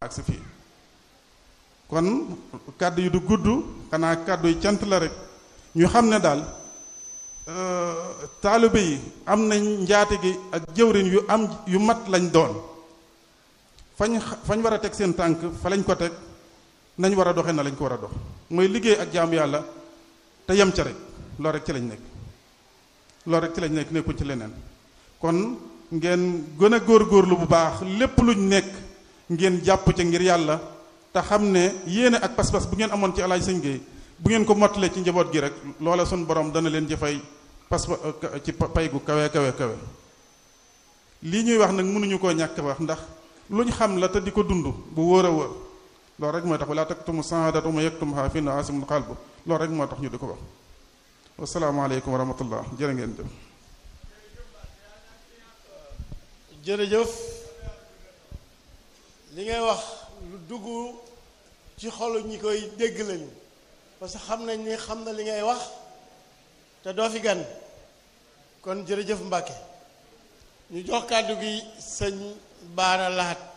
ak sa fii kon kàddu yi du gudd xanaa kàddu yi cant la rek ñu xam ne daal taalibe yi am nañ njaati gi ak jëwriñ yu mat lañ doon fañ war a teg seen tànk fa lañ ko teg nañ war a doxe na lañ ko war a dox mooy liggéey ak jaamu yàlla te yem ca rek loolu rek ci lañ nekk nekkuñ ci leneen kon ngeen gën a góorgóorlu bu baax lépp luñ nekk ngeen jàpp ca ngir yàlla te xam ne yéene ak pas-pas bu ngeen amoon ci Alaaji Sëñ Géey bu ngeen ko mottalee ci njaboot gi rek loola sun borom dana leen jëfay ci pay gu kawe kawe kawe lii ñuy wax nag mënuñu koo ñàkk wax ndax luñ xam la te di ko dund bu wóor a wóor loolu rek mooy tax wala taktumu saadata ma yaktumha fi naasimul qalb loolu rek moo tax ñu di ko wax wasalaamaaleykum wa rahmatullah jërë ngeen jëf jërëjëf li ngay wax lu dugg ci xolu ñi koy dégg lañu parce que xam nañ ni xam na li ngay wax te doo fi gan kon jërëjëf Mbàkke ñu jox kàddu gi sëñ Baara Lahat